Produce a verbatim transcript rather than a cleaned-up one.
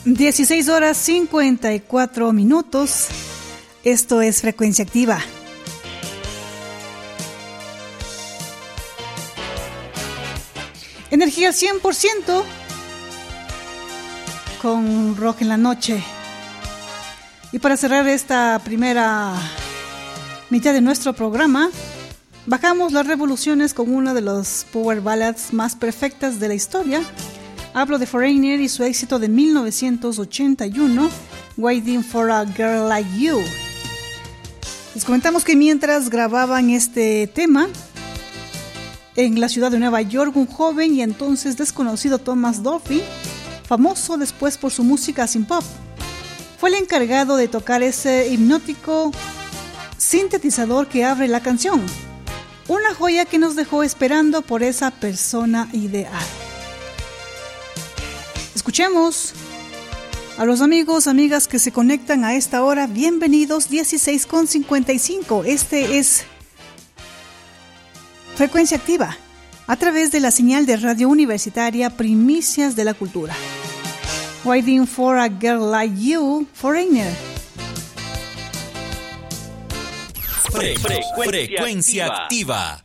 dieciséis horas cincuenta y cuatro minutos. Esto es Frecuencia Activa. Energía al cien por ciento con rock en la noche. Y para cerrar esta primera mitad de nuestro programa, bajamos las revoluciones con una de los power ballads más perfectas de la historia. Hablo de Foreigner y su éxito de mil novecientos ochenta y uno, Waiting for a Girl Like You. Les comentamos que mientras grababan este tema en la ciudad de Nueva York, un joven y entonces desconocido Thomas Dolphy, famoso después por su música synth pop, fue el encargado de tocar ese hipnótico sintetizador que abre la canción. Una joya que nos dejó esperando por esa persona ideal. Escuchemos a los amigos, amigas que se conectan a esta hora. Bienvenidos, dieciséis con cincuenta y cinco. Este es Frecuencia Activa, a través de la señal de Radio Universitaria Primicias de la Cultura. Waiting for a Girl Like You, Foreigner. Fre- Frecuencia Activa.